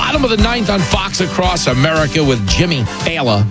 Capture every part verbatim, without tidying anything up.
Bottom of the ninth on Fox Across America with Jimmy Fallon.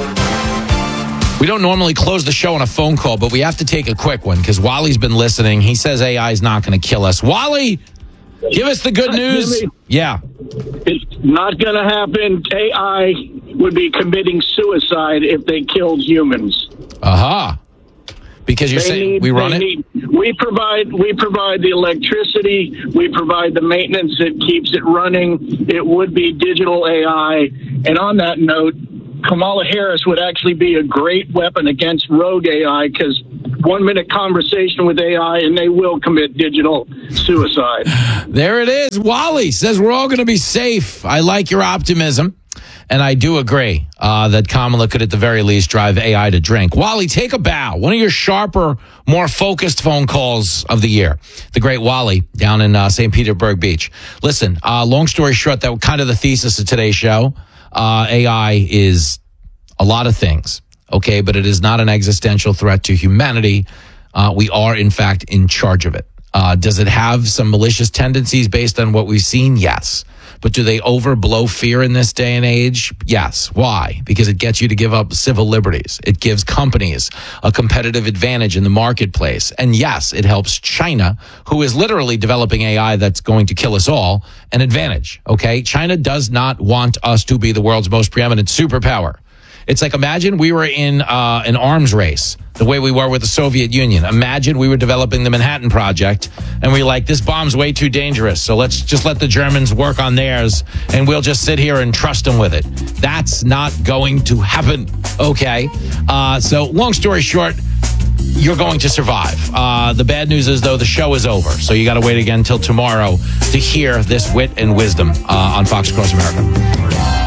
We don't normally close the show on a phone call, but we have to take a quick one because Wally's been listening. He says A I is not going to kill us. Wally, give us the good news. Jimmy, yeah. It's not going to happen. A I would be committing suicide if they killed humans. Aha. Uh-huh. Because you're they saying need, we run it? Need, we provide we provide the electricity. We provide the maintenance that keeps it running. It would be digital A I. And on that note, Kamala Harris would actually be a great weapon against rogue A I because one minute conversation with A I and they will commit digital suicide. There it is. Wally says we're all going to be safe. I like your optimism. And I do agree uh, that Kamala could at the very least drive A I to drink. Wally, take a bow. One of your sharper, more focused phone calls of the year. The great Wally down in uh, Saint Petersburg Beach. Listen, uh, long story short, that was kind of the thesis of today's show. Uh, A I is a lot of things, okay, but it is not an existential threat to humanity. Uh, we are, in fact, in charge of it. Uh, does it have some malicious tendencies based on what we've seen? Yes. But do they overblow fear in this day and age? Yes. Why? Because it gets you to give up civil liberties. It gives companies a competitive advantage in the marketplace. And yes, it helps China, who is literally developing A I that's going to kill us all, an advantage. Okay? China does not want us to be the world's most preeminent superpower. It's like, imagine we were in uh, an arms race, the way we were with the Soviet Union. Imagine we were developing the Manhattan Project, and we're like, this bomb's way too dangerous, so let's just let the Germans work on theirs, and we'll just sit here and trust them with it. That's not going to happen, okay? Uh, so, long story short, you're going to survive. Uh, the bad news is, though, the show is over, so you got to wait again until tomorrow to hear this wit and wisdom uh, on Fox Across America.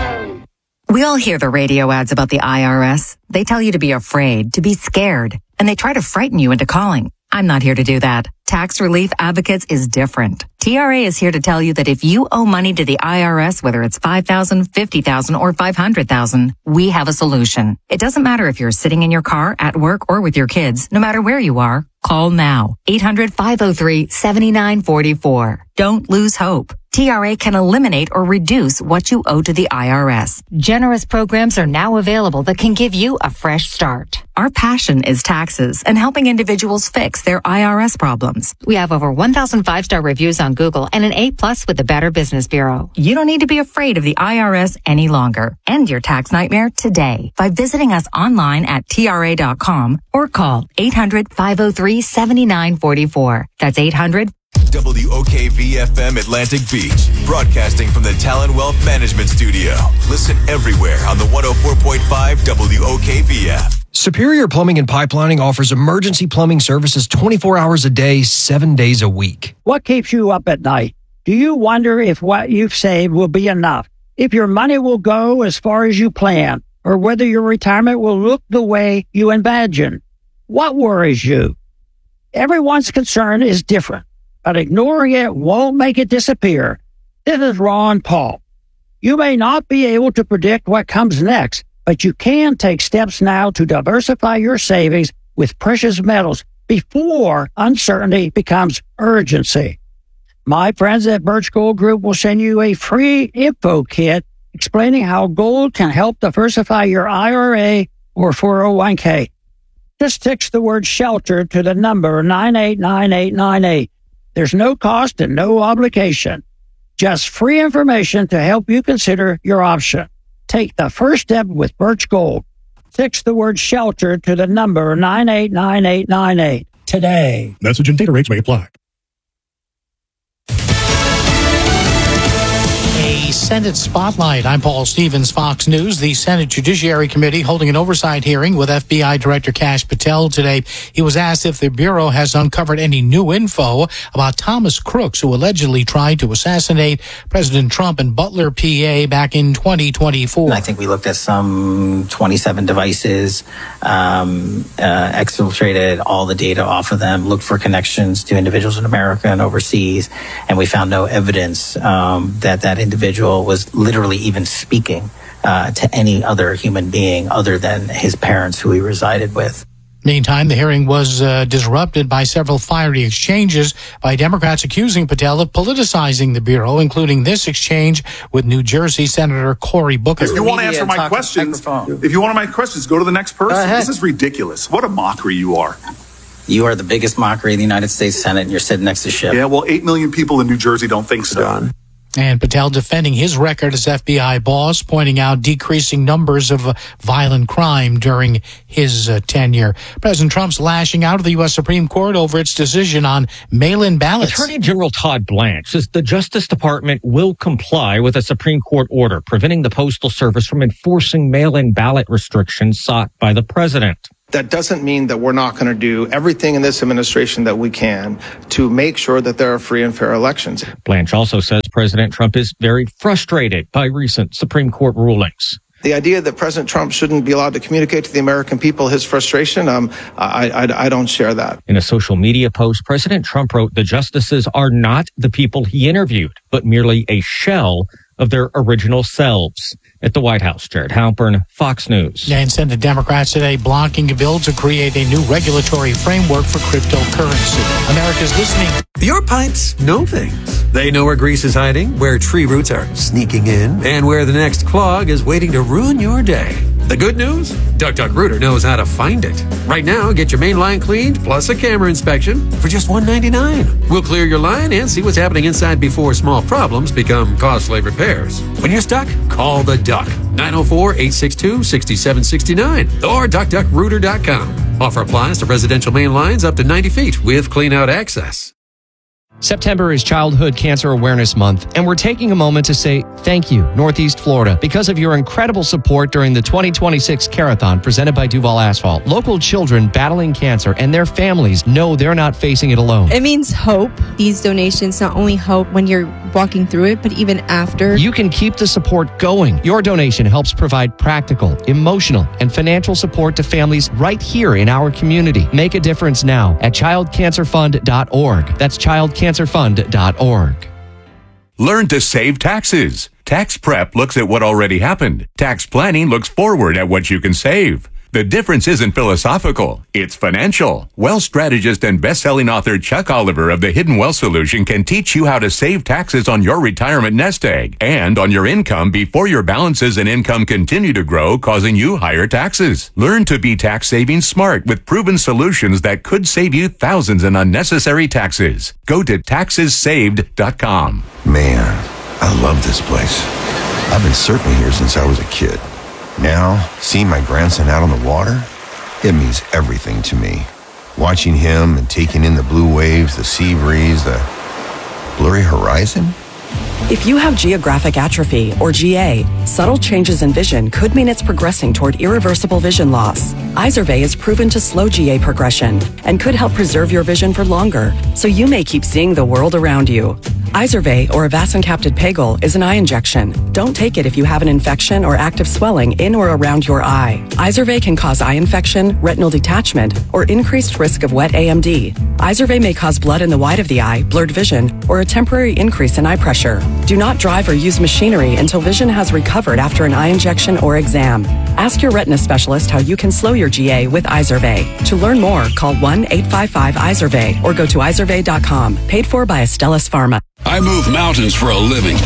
We all hear the radio ads about the I R S. They tell you to be afraid, to be scared, and they try to frighten you into calling. I'm not here to do that. Tax Relief Advocates is different. T R A is here to tell you that if you owe money to the I R S, whether it's five thousand dollars, fifty thousand dollars, or five hundred thousand dollars, we have a solution. It doesn't matter if you're sitting in your car, at work, or with your kids. No matter where you are, call now. eight hundred, five oh three, seven nine four four. Don't lose hope. T R A can eliminate or reduce what you owe to the I R S. Generous programs are now available that can give you a fresh start. Our passion is taxes and helping individuals fix their I R S problems. We have over one thousand five-star reviews on Google and an A plus with the Better Business Bureau. You don't need to be afraid of the I R S any longer. End your tax nightmare today by visiting us online at T R A dot com or call eight hundred, five oh three, seven nine four four. That's eight hundred. W O K V F M Atlantic Beach, broadcasting from the Talon Wealth Management Studio. Listen everywhere on the one oh four point five W O K V F. Superior Plumbing and Pipelining offers emergency plumbing services twenty-four hours a day, seven days a week. What keeps you up at night? Do you wonder if what you've saved will be enough? If your money will go as far as you plan? Or whether your retirement will look the way you imagine? What worries you? Everyone's concern is different, but ignoring it won't make it disappear. This is Ron Paul. You may not be able to predict what comes next, but you can take steps now to diversify your savings with precious metals before uncertainty becomes urgency. My friends at Birch Gold Group will send you a free info kit explaining how gold can help diversify your I R A or four oh one k. Just text the word SHELTER to the number nine eight nine eight nine eight. There's no cost and no obligation. Just free information to help you consider your option. Take the first step with Birch Gold. Text the word SHELTER to the number nine eight nine eight nine eight today. Message and data rates may apply. A Senate Spotlight. I'm Paul Stevens, Fox News. The Senate Judiciary Committee holding an oversight hearing with F B I Director Kash Patel today. He was asked if the Bureau has uncovered any new info about Thomas Crooks, who allegedly tried to assassinate President Trump in Butler, P A back in twenty twenty-four. I think we looked at some twenty-seven devices, um, uh, exfiltrated all the data off of them, looked for connections to individuals in America and overseas, and we found no evidence um, that that individual was literally even speaking uh, to any other human being other than his parents who he resided with. Meantime, the hearing was uh, disrupted by several fiery exchanges by Democrats accusing Patel of politicizing the Bureau, including this exchange with New Jersey Senator Cory Booker. If you want to answer my questions, if you want my questions, go to the next person. This is ridiculous. What a mockery you are. You are the biggest mockery in the United States Senate, and you're sitting next to Schiff. Yeah, well, eight million people in New Jersey don't think so. Done. And Patel defending his record as F B I boss, pointing out decreasing numbers of uh, violent crime during his uh, tenure. President Trump's lashing out of the U S Supreme Court over its decision on mail-in ballots. Attorney General Todd Blanche says the Justice Department will comply with a Supreme Court order preventing the Postal Service from enforcing mail-in ballot restrictions sought by the president. That doesn't mean that we're not going to do everything in this administration that we can to make sure that there are free and fair elections. Blanche also says President Trump is very frustrated by recent Supreme Court rulings. The idea that President Trump shouldn't be allowed to communicate to the American people his frustration, um, I, I, I don't share that. In a social media post, President Trump wrote the justices are not the people he interviewed, but merely a shell of their original selves. At the White House, Jared Halpern, Fox News. And Senate Democrats today blocking a bill to create a new regulatory framework for cryptocurrency. America's listening. Your pipes know things. They know where grease is hiding, where tree roots are sneaking in, and where the next clog is waiting to ruin your day. The good news? Duck Duck Rooter knows how to find it. Right now, get your main line cleaned plus a camera inspection for just one dollar and ninety-nine cents. We'll clear your line and see what's happening inside before small problems become costly repairs. When you're stuck, call the Duck. nine oh four, eight six two, six seven six nine or duck duck rooter dot com. Offer applies to residential main lines up to ninety feet with clean-out access. September is Childhood Cancer Awareness Month, and we're taking a moment to say thank you, Northeast Florida, because of your incredible support during the twenty twenty-six Carathon presented by Duval Asphalt. Local children battling cancer and their families know they're not facing it alone. It means hope. These donations not only help when you're walking through it, but even after. You can keep the support going. Your donation helps provide practical, emotional, and financial support to families right here in our community. Make a difference now at child cancer fund dot org. That's child cancer fund dot org. Learn to save taxes. Tax prep looks at what already happened. Tax planning looks forward at what you can save. The difference isn't philosophical, it's financial. Wealth strategist and best-selling author Chuck Oliver of the Hidden Wealth Solution can teach you how to save taxes on your retirement nest egg and on your income before your balances and income continue to grow, causing you higher taxes. Learn to be tax saving smart with proven solutions that could save you thousands in unnecessary taxes. Go to taxes saved dot com. Man, I love this place. I've been surfing here since I was a kid. Now, seeing my grandson out on the water, it means everything to me. Watching him and taking in the blue waves, the sea breeze, the blurry horizon. If you have geographic atrophy, or G A, subtle changes in vision could mean it's progressing toward irreversible vision loss. Izervay is proven to slow G A progression and could help preserve your vision for longer, so you may keep seeing the world around you. Izervay, or avacincaptad pegol, is an eye injection. Don't take it if you have an infection or active swelling in or around your eye. Izervay can cause eye infection, retinal detachment, or increased risk of wet A M D. Izervay may cause blood in the white of the eye, blurred vision, or a temporary increase in eye pressure. Do not drive or use machinery until vision has recovered after an eye injection or exam. Ask your retina specialist how you can slow your G A with Izervay. To learn more, call one eight five five Izervay or go to izervay dot com. Paid for by Astellas Pharma. I move mountains for a living.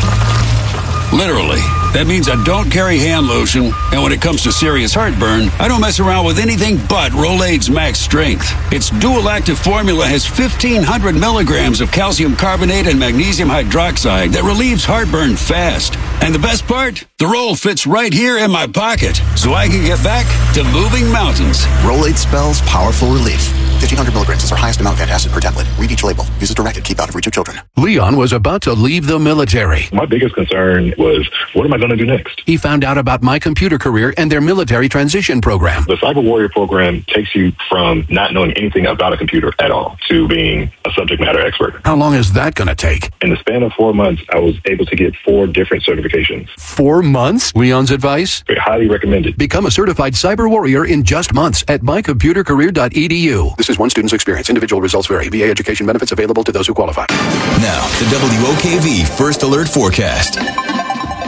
Literally. That means I don't carry hand lotion, and when it comes to serious heartburn, I don't mess around with anything but Rolaids Max Strength. Its dual active formula has fifteen hundred milligrams of calcium carbonate and magnesium hydroxide that relieves heartburn fast. And the best part? The roll fits right here in my pocket, so I can get back to moving mountains. Rolaids spells powerful relief. fifteen hundred milligrams is our highest amount of antacid per tablet. Read each label. Use as directed. Keep out of reach of children. Leon was about to leave the military. My biggest concern was, what am I going to do next? He found out about My Computer Career and their military transition program. The Cyber Warrior program takes you from not knowing anything about a computer at all to being a subject matter expert. How long is that going to take? In the span of four months, I was able to get four different certifications. Four months? Leon's advice? Very highly recommended. Become a certified cyber warrior in just months at my computer career dot e d u. This is one student's experience. Individual results vary. V A education benefits available to those who qualify. Now, the W O K V First Alert Forecast.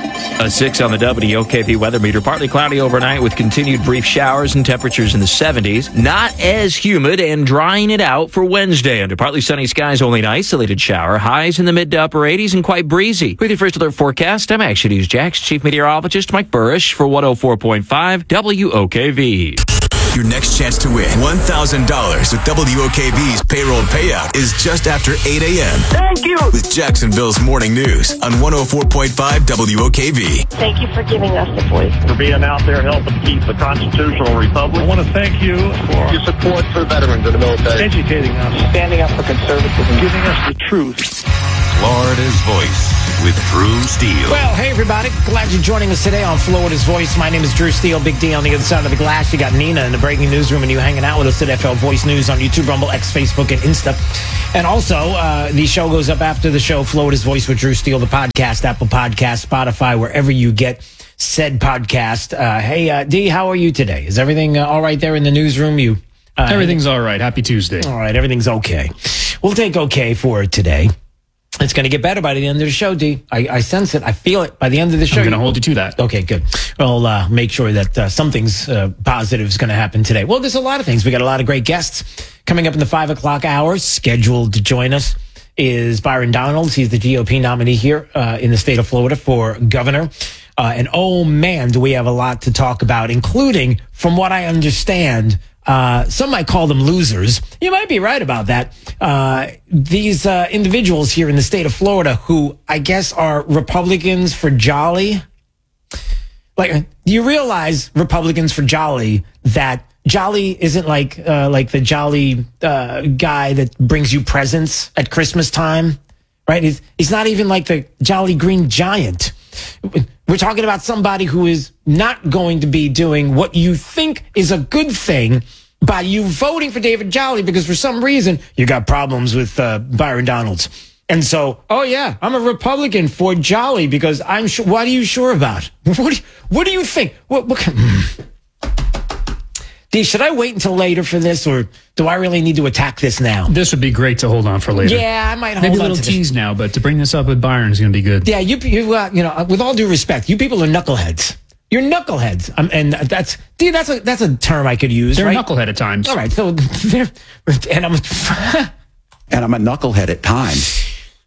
A six on the W O K V weather meter. Partly cloudy overnight with continued brief showers and temperatures in the seventies. Not as humid and drying it out for Wednesday. Under partly sunny skies, only an isolated shower. Highs in the mid to upper eighties and quite breezy. With your first alert forecast, I'm Action News Jax Chief Meteorologist Mike Burrish for one oh four point five W O K V. Your next chance to win one thousand dollars with W O K V's payroll payout is just after eight a.m. Thank you. With Jacksonville's Morning News on one oh four point five W O K V. Thank you for giving us the voice. For being out there helping keep the constitutional republic. I want to thank you for your support for veterans of the military. Educating us. Standing up for conservatism. Giving us the truth. Florida's Voice with Drew Steele. Well, hey, everybody. Glad you're joining us today on Florida's Voice. My name is Drew Steele. Big D on the other side of the glass. You got Nina in the breaking newsroom, and you hanging out with us at F L Voice News on YouTube, Rumble, X, Facebook, and Insta. And also, uh, the show goes up after the show, Florida's Voice with Drew Steele, the podcast, Apple Podcast, Spotify, wherever you get said podcast. Uh, hey, uh, D, how are you today? Is everything uh, all right there in the newsroom? You uh, Everything's all right. Happy Tuesday. All right, everything's okay. We'll take okay for today. It's going to get better by the end of the show, D. I, I sense it. I feel it by the end of the show. I'm going to hold you to that. Okay, good. We'll uh, make sure that uh, something's uh, positive is going to happen today. Well, there's a lot of things. We got a lot of great guests coming up in the five o'clock hour. Scheduled to join us is Byron Donalds. He's the G O P nominee here uh, in the state of Florida for governor. Uh, and oh, man, do we have a lot to talk about, including, from what I understand, Uh, some might call them losers. You might be right about that. Uh, these uh, individuals here in the state of Florida who I guess are Republicans for jolly. Like, do you realize, Republicans for jolly, that jolly isn't like uh, like the jolly uh, guy that brings you presents at Christmas time, right? He's, he's not even like the jolly green giant. We're talking about somebody who is not going to be doing what you think is a good thing by you voting for David Jolly because for some reason you got problems with uh, Byron Donalds. And so, oh yeah, I'm a Republican for Jolly because I'm sure. What are you sure about? What do you, what do you think? What, what can, D, should I wait until later for this, or do I really need to attack this now? This would be great to hold on for later. Yeah, I might hold Maybe on a little to tease this. now, but to bring this up with Byron is going to be good. Yeah, you, you, uh, you know, with all due respect, you people are knuckleheads. You're knuckleheads, um, and that's, D, that's a that's a term I could use. They're right? knucklehead at times. All right, so they're, and I'm, and I'm a knucklehead at times.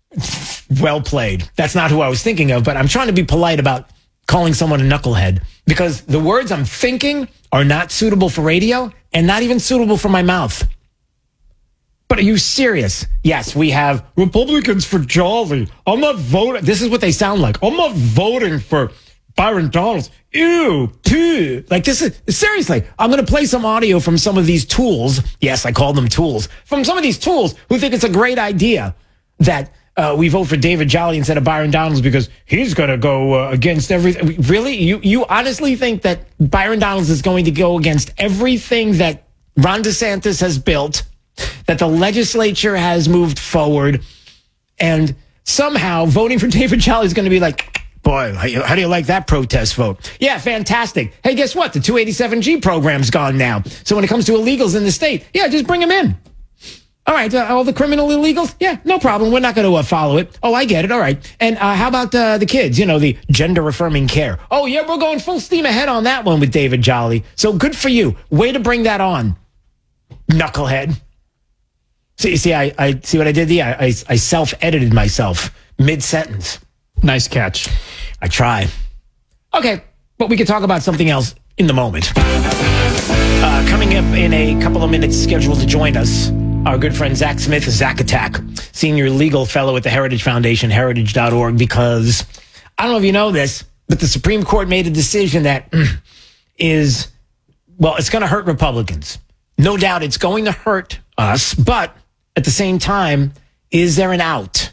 Well played. That's not who I was thinking of, but I'm trying to be polite about calling someone a knucklehead because the words I'm thinking are not suitable for radio and not even suitable for my mouth. But are you serious? Yes, we have Republicans for Jolly. I'm not voting. This is what they sound like. I'm not voting for Byron Donalds. Ew, poo. Like this is, seriously, I'm going to play some audio from some of these tools. Yes, I call them tools. From some of these tools who think it's a great idea that Uh, we vote for David Jolly instead of Byron Donalds because he's going to go uh, against everything. Really? You you honestly think that Byron Donalds is going to go against everything that Ron DeSantis has built, that the legislature has moved forward, and somehow voting for David Jolly is going to be like, boy, how do you like that protest vote? Yeah, fantastic. Hey, guess what? The two eighty-seven G program's gone now. So when it comes to illegals in the state, yeah, just bring them in. All right, uh, all the criminal illegals? Yeah, no problem. We're not going to uh, follow it. Oh, I get it. All right. And uh, how about uh, the kids? You know, the gender-affirming care. Oh, yeah, we're going full steam ahead on that one with David Jolly. So good for you. Way to bring that on, knucklehead. See, see, I, I see what I did there? I, I, I self-edited myself mid-sentence. Nice catch. I try. Okay, but we could talk about something else in the moment. Uh, coming up in a couple of minutes, scheduled to join us, our good friend Zach Smith, Zach Attack, senior legal fellow at the Heritage Foundation, heritage dot org, because I don't know if you know this, but the Supreme Court made a decision that is, well, it's going to hurt Republicans. No doubt it's going to hurt us, but at the same time, is there an out?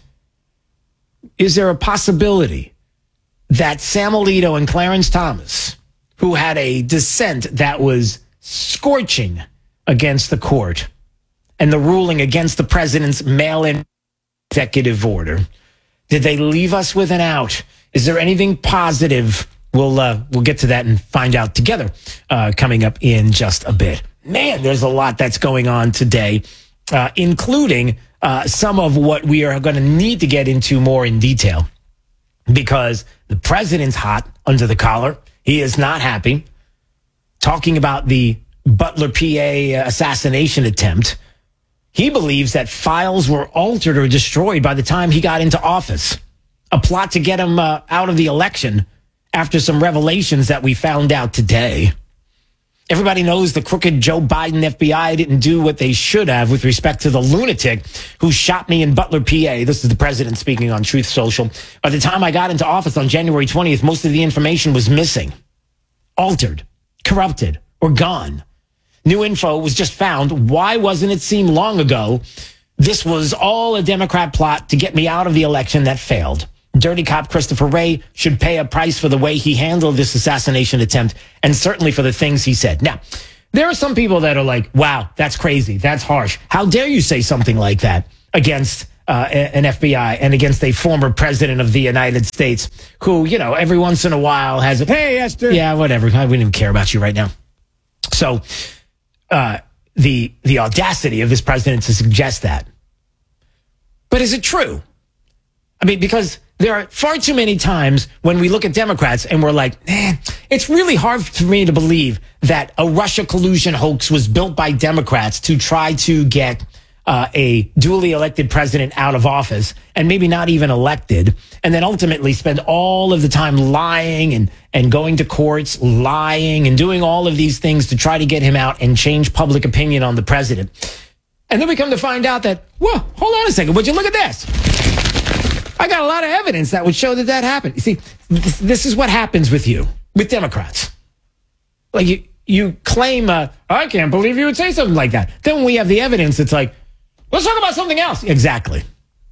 Is there a possibility that Sam Alito and Clarence Thomas, who had a dissent that was scorching against the court, and the ruling against the president's mail-in executive order, did they leave us with an out? Is there anything positive? We'll uh, we'll get to that and find out together uh, coming up in just a bit. Man, there's a lot that's going on today, uh, including uh, some of what we are going to need to get into more in detail. because the president's hot under the collar. He is not happy. Talking about the Butler, P A assassination attempt. He believes that files were altered or destroyed by the time he got into office. A plot to get him uh, out of the election after some revelations that we found out today. Everybody knows the crooked Joe Biden F B I didn't do what they should have with respect to the lunatic who shot me in Butler, P A. This is the president speaking on Truth Social. By the time I got into office on January twentieth, most of the information was missing, altered, corrupted, or gone. New info was just found. Why wasn't it seem long ago? This was all a Democrat plot to get me out of the election that failed. Dirty cop Christopher Wray should pay a price for the way he handled this assassination attempt, and certainly for the things he said. Now, there are some people that are like, wow, that's crazy. That's harsh. How dare you say something like that against uh, an F B I and against a former president of the United States who, you know, every once in a while has a, hey, Esther. Yeah, whatever. I wouldn't even care about you right now. So uh, the the audacity of this president to suggest that. But is it true? I mean, because there are far too many times when we look at Democrats and we're like, eh, it's really hard for me to believe that a Russia collusion hoax was built by Democrats to try to get uh, a duly elected president out of office and maybe not even elected, and then ultimately spend all of the time lying and, and going to courts, lying and doing all of these things to try to get him out and change public opinion on the president. And then we come to find out that, whoa, hold on a second, would you look at this? I got a lot of evidence that would show that that happened. You see, this, this is what happens with you, with Democrats. Like you, you claim, uh, I can't believe you would say something like that. Then when we have the evidence, it's like, let's talk about something else. Exactly.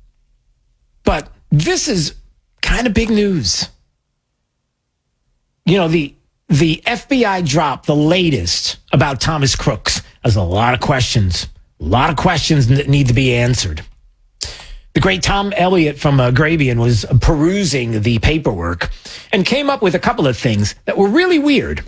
But this is kind of big news. You know, the the F B I dropped the latest about Thomas Crooks. There's a lot of questions, a lot of questions that need to be answered. The great Tom Elliott from uh, Grabian was perusing the paperwork and came up with a couple of things that were really weird.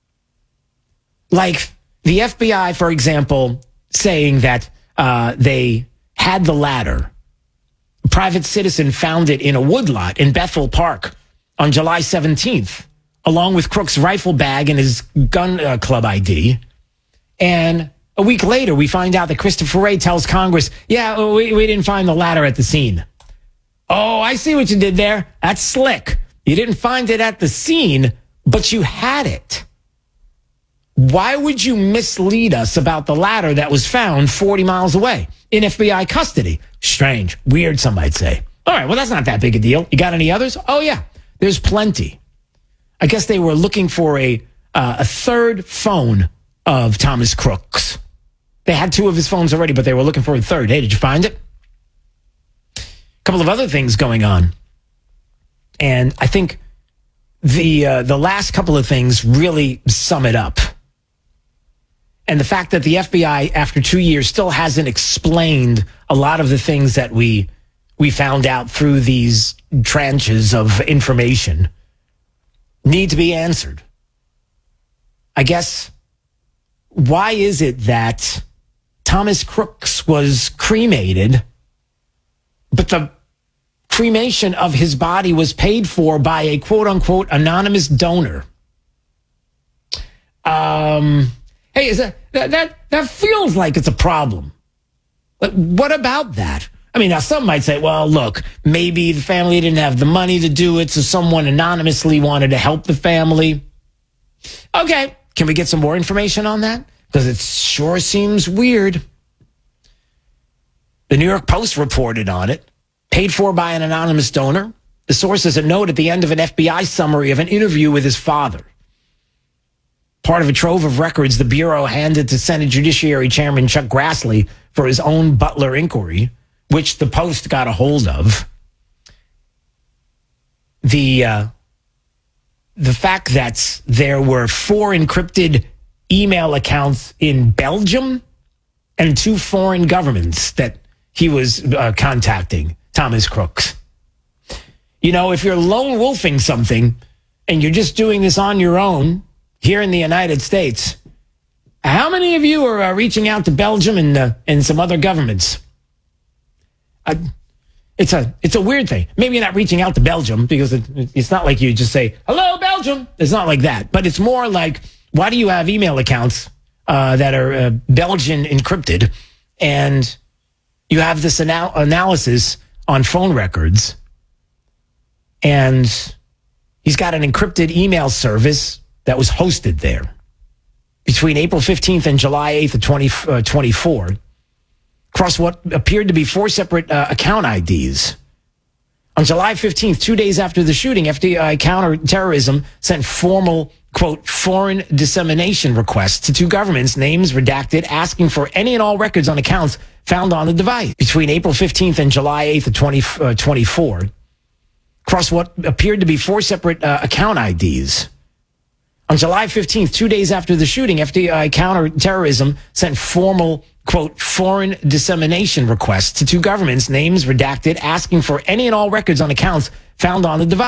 Like the F B I, for example, saying that uh, they had the ladder. A private citizen found it in a woodlot in Bethel Park on July seventeenth, along with Crook's rifle bag and his gun uh, club I D. And a week later, we find out that Christopher Wray tells Congress, yeah, we, we didn't find the ladder at the scene. Oh, I see what you did there. That's slick. You didn't find it at the scene, but you had it. Why would you mislead us about the ladder that was found forty miles away in F B I custody? Strange. Weird, some might say. All right, well, that's not that big a deal. You got any others? Oh, yeah, there's plenty. I guess they were looking for a uh, a third phone of Thomas Crooks. They had two of his phones already, but they were looking for a third. Hey, did you find it? A couple of other things going on. And I think the uh, the last couple of things really sum it up. And the fact that the F B I, after two years, still hasn't explained a lot of the things that we we found out through these tranches of information need to be answered. I guess, why is it that Thomas Crooks was cremated, but the cremation of his body was paid for by a quote-unquote anonymous donor? Um, hey, is that, that that that feels like it's a problem. But what about that? I mean, now some might say, well, look, maybe the family didn't have the money to do it, so someone anonymously wanted to help the family. Okay, can we get some more information on that? Because it sure seems weird. The New York Post reported on it. Paid for by an anonymous donor. The source is a note at the end of an F B I summary of an interview with his father. Part of a trove of records the Bureau handed to Senate Judiciary Chairman Chuck Grassley for his own Butler inquiry, which the Post got a hold of. The, uh, the fact that there were four encrypted email accounts in Belgium and two foreign governments that he was uh, contacting Thomas Crooks. You know, if you're lone wolfing something and you're just doing this on your own here in the United States, how many of you are uh, reaching out to Belgium and uh, and some other governments? Uh, It's a it's a weird thing. Maybe you're not reaching out to Belgium because it, it's not like you just say, hello, Belgium. It's not like that. But it's more like, why do you have email accounts uh, that are uh, Belgian encrypted? And you have this anal- analysis on phone records. And he's got an encrypted email service that was hosted there between April fifteenth and July eighth of twenty twenty-four. Across what appeared to be four separate uh, account I Ds. On July fifteenth, two days after the shooting, F B I counterterrorism sent formal, quote, foreign dissemination requests to two governments, names redacted, asking for any and all records on accounts found on the device. Between April fifteenth and July eighth of twenty twenty-four, across what appeared to be four separate uh, account I Ds. On July fifteenth, two days after the shooting, F B I counterterrorism sent formal, quote, foreign dissemination requests to two governments, names redacted, asking for any and all records on accounts found on the device.